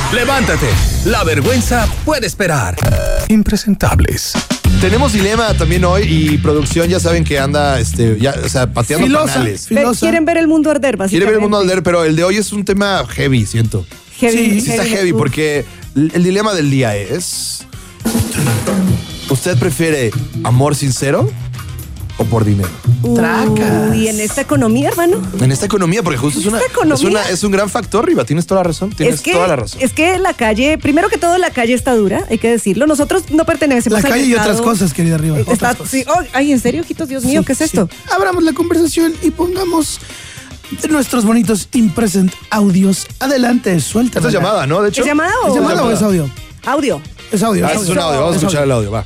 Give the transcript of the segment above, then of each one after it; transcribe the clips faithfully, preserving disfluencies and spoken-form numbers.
Levántate, la vergüenza puede esperar. Impresentables. Tenemos dilema también hoy y producción ya saben que anda, este, ya, o sea, pateando Filosa, panales. filosa. Quieren ver el mundo arder, básicamente. Quiere ver el mundo arder, pero el de hoy es un tema heavy, siento. Heavy, Sí, sí está heavy uf. porque el dilema del día es... ¿Usted prefiere amor sincero o por dinero? Tracas. Uy, en esta economía, hermano. En esta economía, porque justo es, una, ¿Esta economía? es, una, es un gran factor, Riva. Tienes toda la razón. Tienes Es que, toda la razón. es que la calle, primero que todo, la calle está dura, hay que decirlo. Nosotros no pertenecemos La al calle y mercado. otras cosas, querida Riva. Está, otras cosas. sí, oh, ay, ¿en serio, Quitos? Dios mío, Sí, ¿qué es sí. esto? Abramos la conversación y pongamos nuestros bonitos impresent audios. Adelante, suelta. Esta es llamada, ¿no? De hecho. ¿Es llamada o- ¿Es llamada o es audio? Audio. Es audio. Ah, es es un audio. Vamos a Es escuchar el audio, va.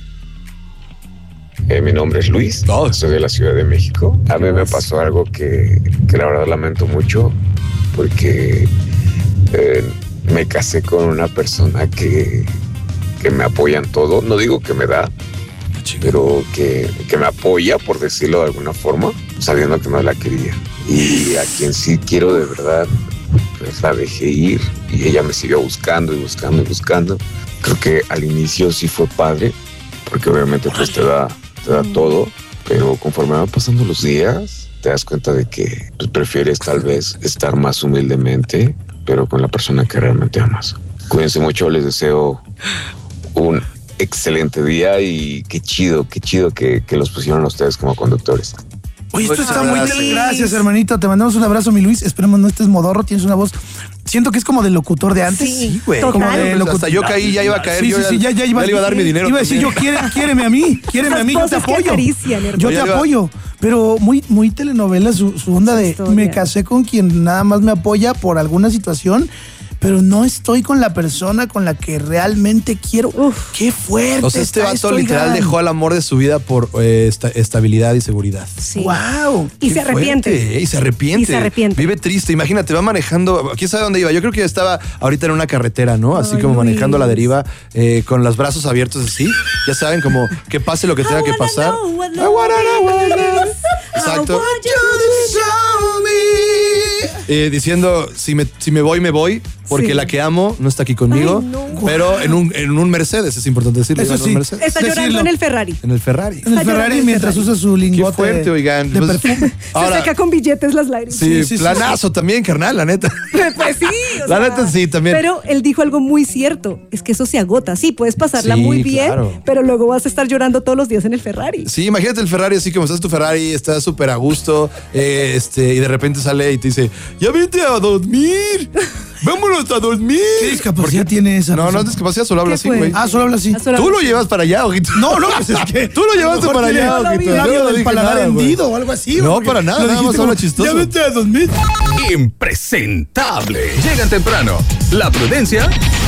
Eh, mi nombre es Luis, Oh. soy de la Ciudad de México. A mí me pasó algo que, que la verdad lamento mucho porque eh, me casé con una persona que, que me apoya en todo. No digo que me da, pero que, que me apoya, por decirlo de alguna forma, sabiendo que no la quería. Y a quien sí quiero de verdad, pues la dejé ir y ella me siguió buscando y buscando y buscando. Creo que al inicio sí fue padre, porque obviamente pues te da, te da todo, pero conforme van pasando los días, te das cuenta de que pues, prefieres tal vez estar más humildemente, pero con la persona que realmente amas. Cuídense mucho, les deseo un excelente día y qué chido, qué chido que, que los pusieron a ustedes como conductores. Oye, esto Muchas está muy gracias. tele. Gracias, hermanito. Te mandamos un abrazo, mi Luis. Esperemos no estés modorro. Tienes una voz. Siento que es como de locutor de antes. Sí, güey. total. Como de Pues hasta yo caí, ya iba a caer. Sí, yo sí, sí, ya, ya iba, le iba a dar mi dinero. Iba a decir yo, también. quiere, quiéreme a mí, quiéreme Esas a mí, yo te voces que apoyo. acarician, hermano. Yo Oye, te Alba. apoyo. Pero muy, muy telenovela su, su onda de historia. me casé con quien nada más me apoya por alguna situación, pero no estoy con la persona con la que realmente quiero. Uf. Qué fuerte. O sea, este está vato esto, literal oigan. dejó al amor de su vida por eh, esta- estabilidad y seguridad. Sí. Wow. Y Qué se arrepiente. fuerte, ¿eh? Y se arrepiente. Y se arrepiente. Vive triste. Imagínate, va manejando. ¿Quién sabe dónde iba? Yo creo que estaba ahorita en una carretera, ¿no? Así Ay, como Luis. manejando a la deriva, eh, con los brazos abiertos así. Ya saben, como que pase lo que tenga que pasar. know what I wanna know what love. I Exacto. want you to show me. Eh, diciendo, si me, si me voy, me voy, porque Sí. la que amo no está aquí conmigo. Ay, no. Pero en un, en un Mercedes, es importante decirlo. Eso en un sí. Mercedes. Está llorando Decirlo. en el Ferrari. En el Ferrari. En el Está llorando Ferrari el mientras Ferrari. usa su Qué lingote fuerte, oigan. de Pues, perfume. ahora, se seca con billetes las lágrimas. sí, sí, sí, planazo también, carnal, la neta. Pues sí. o La sea, neta sí, también. Pero él dijo algo muy cierto. Es que eso se agota. Sí, puedes pasarla Sí, muy bien, claro. pero luego vas a estar llorando todos los días en el Ferrari. Sí, imagínate el Ferrari así como estás tu Ferrari, estás súper a gusto, eh, este, y de repente sale y te dice, ya vete a dormir, vámonos a dormir. ¿Qué discapacidad tiene esa? No, no persona? es discapacidad, solo habla ¿Qué así, fue? güey. Ah, solo habla así. Ah, solo- Tú lo llevas para allá, ojito. No, no, pues es que. Tú lo llevaste para tiene allá, ojito. Yo labio no del dije paladar nada, güey. hendido o algo así. No, porque para nada, lo nada dijiste más habla como, chistoso. Ya vete a dormir. Impresentable. Llegan temprano. La prudencia